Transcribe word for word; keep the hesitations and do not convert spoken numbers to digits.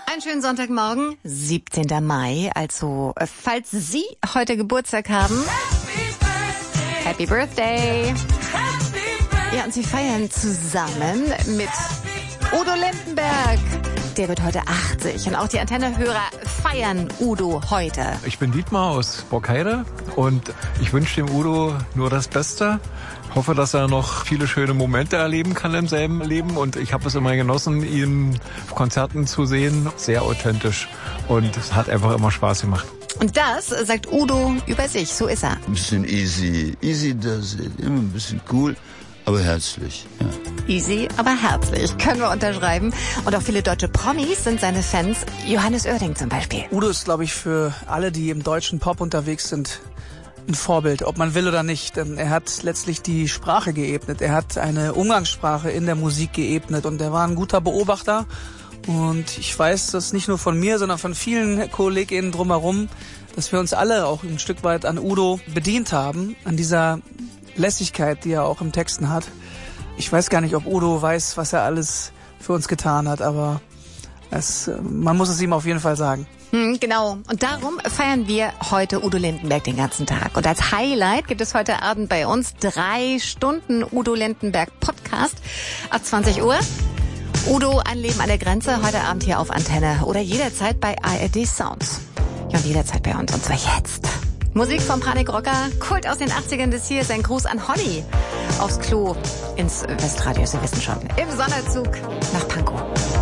Einen schönen Sonntagmorgen, siebzehnten Mai. Also, falls Sie heute Geburtstag haben, Happy Birthday! Ja, und Sie feiern zusammen mit Udo Lindenberg. Der wird heute achtzig. Und auch die Antenne-Hörer feiern Udo heute. Ich bin Dietmar aus Borkheide und ich wünsche dem Udo nur das Beste. Hoffe, dass er noch viele schöne Momente erleben kann im selben Leben. Und ich habe es immer genossen, ihn auf Konzerten zu sehen. Sehr authentisch. Und es hat einfach immer Spaß gemacht. Und das sagt Udo über sich. So ist er. Ein bisschen easy. Easy does it. Immer ein bisschen cool, aber herzlich. Ja. Easy, aber herzlich. Können wir unterschreiben. Und auch viele deutsche Promis sind seine Fans. Johannes Oerding zum Beispiel. Udo ist, glaube ich, für alle, die im deutschen Pop unterwegs sind, ein Vorbild, ob man will oder nicht. Denn er hat letztlich die Sprache geebnet. Er hat eine Umgangssprache in der Musik geebnet. Und er war ein guter Beobachter. Und ich weiß das nicht nur von mir, sondern von vielen KollegInnen drumherum, dass wir uns alle auch ein Stück weit an Udo bedient haben, an dieser Lässigkeit, die er auch im Texten hat. Ich weiß gar nicht, ob Udo weiß, was er alles für uns getan hat, aber es, man muss es ihm auf jeden Fall sagen. Hm, genau. Und darum feiern wir heute Udo Lindenberg den ganzen Tag. Und als Highlight gibt es heute Abend bei uns drei Stunden Udo Lindenberg Podcast ab zwanzig Uhr. Udo, ein Leben an der Grenze, heute Abend hier auf Antenne oder jederzeit bei A R D Sounds. Ja, und jederzeit bei uns, und zwar jetzt. Musik vom Panikrocker, Kult aus den achtzigern, das hier ist ein Gruß an Holly. Aufs Klo ins Westradio, Sie wissen schon. Im Sonderzug nach Pankow.